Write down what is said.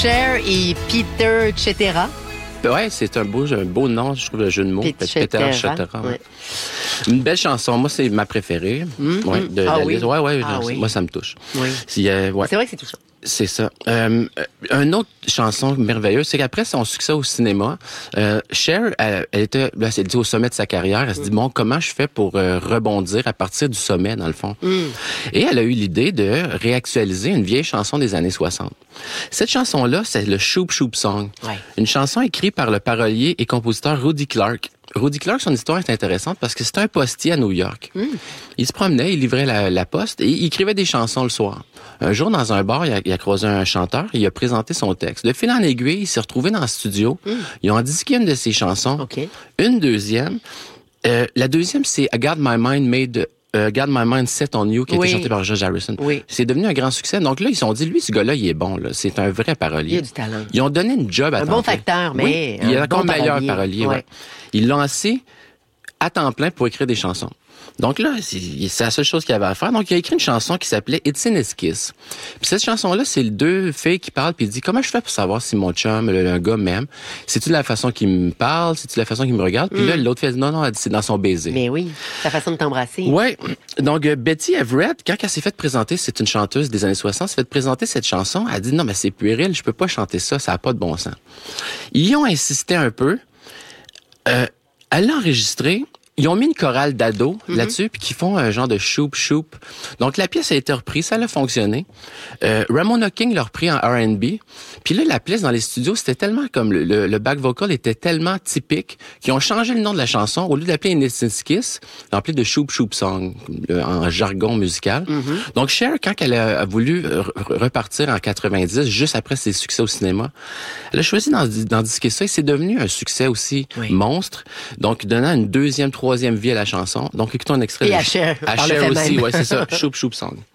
Cher et Peter Cetera. Ouais, c'est un beau nom, je trouve, le jeu de mots. Peter Cetera. Ouais. Une belle chanson. Moi, c'est ma préférée. Ouais, de la liste. Ouais, oui. Moi, ça me touche. Oui. Ouais. C'est vrai que c'est touchant. C'est ça. Une autre chanson merveilleuse, c'est qu'après son succès au cinéma, Cher, elle était, là, elle dit au sommet de sa carrière, elle se dit, bon, comment je fais pour rebondir à partir du sommet, dans le fond? Et elle a eu l'idée de réactualiser une vieille chanson des années 60. Cette chanson-là, c'est le Shoop Shoop Song. Ouais. Une chanson écrite par le parolier et compositeur Rudy Clark. Rudy Clark, son histoire est intéressante parce que c'était un postier à New York. Il se promenait, il livrait la poste et il écrivait des chansons le soir. Un jour, dans un bar, il a croisé un chanteur et il a présenté son texte. De fil en aiguille, il s'est retrouvé dans le studio. Ils ont disqué une de ses chansons. Okay. Une deuxième. La deuxième, c'est I Got My Mind Set on You, qui a été chanté par George Harrison. Oui. C'est devenu un grand succès. Donc là, ils se sont dit, lui, ce gars-là, il est bon. Là. C'est un vrai parolier. Il a du talent. Ils ont donné une job à temps plein. Un bon facteur, mais il est encore meilleur parolier. Ouais. Ils l'ont lancé à temps plein pour écrire des chansons. Donc là, c'est la seule chose qu'il avait à faire. Donc, il a écrit une chanson qui s'appelait It's in His Kiss. Puis cette chanson-là, c'est les deux filles qui parlent, puis il dit, comment je fais pour savoir si mon chum, le gars m'aime? C'est-tu de la façon qu'il me parle? C'est-tu de la façon qu'il me regarde? Puis là, l'autre fait, non, c'est dans son baiser. Mais oui, sa façon de t'embrasser. Ouais. Donc, Betty Everett, quand elle s'est fait présenter, c'est une chanteuse des années 60, s'est fait présenter cette chanson, elle a dit, non, mais c'est puéril, je peux pas chanter ça, ça a pas de bon sens. Ils ont insisté un peu. Elle l'a enregistré. Ils ont mis une chorale d'ados là-dessus, puis qui font un genre de shoop-shoop. Donc, la pièce a été reprise, ça a fonctionné. Ramona King l'a repris en R&B. Puis là, la pièce dans les studios, c'était tellement comme le back vocal était tellement typique qu'ils ont changé le nom de la chanson. Au lieu d'appeler Innocent Kiss, ils l'ont appelé de Shoop-Shoop Song, en jargon musical. Donc, Cher, quand elle a voulu repartir en 90, juste après ses succès au cinéma, elle a choisi d'en disquer ça et c'est devenu un succès aussi monstre. Donc, donnant une deuxième, troisième vie à la chanson. Donc, écoutons un extrait. Et à Cher. À Cher aussi, ouais, c'est ça. Shoop Shoop Song.